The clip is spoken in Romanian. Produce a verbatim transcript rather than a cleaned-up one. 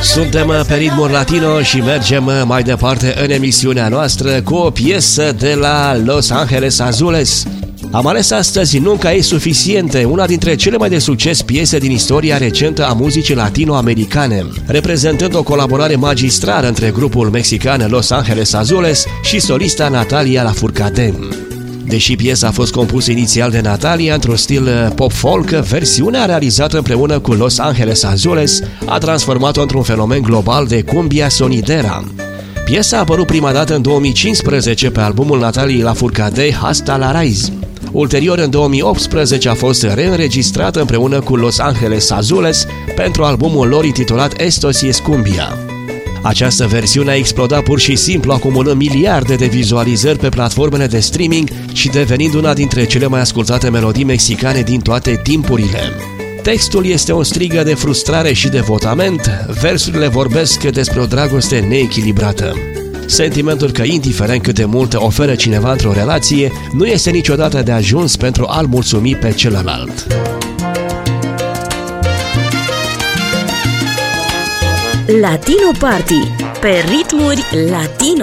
Suntem pe ritmuri latino și mergem mai departe în emisiunea noastră cu o piesă de la Los Angeles Azules. Am ales astăzi Nunca e suficiente, una dintre cele mai de succes piese din istoria recentă a muzicii latino-americane, reprezentând o colaborare magistrală între grupul mexican Los Angeles Azules și solista Natalia Lafourcade. Deși piesa a fost compusă inițial de Natalia într-un stil pop-folk, versiunea realizată împreună cu Los Angeles Azules a transformat-o într-un fenomen global de cumbia sonidera. Piesa a apărut prima dată în două mii cincisprezece pe albumul Nataliei Lafourcade Hasta la Raíz. Ulterior, în două mii optsprezece, a fost reînregistrată împreună cu Los Angeles Azules pentru albumul lor intitulat Esto Si es Cumbia. Această versiune a explodat pur și simplu, acumulând miliarde de vizualizări pe platformele de streaming și devenind una dintre cele mai ascultate melodii mexicane din toate timpurile. Textul este o strigă de frustrare și de votament, versurile vorbesc despre o dragoste neechilibrată. Sentimentul că, indiferent cât de mult oferă cineva într-o relație, nu este niciodată de ajuns pentru a-l mulțumi pe celălalt. Latino Party, pe ritmuri latino.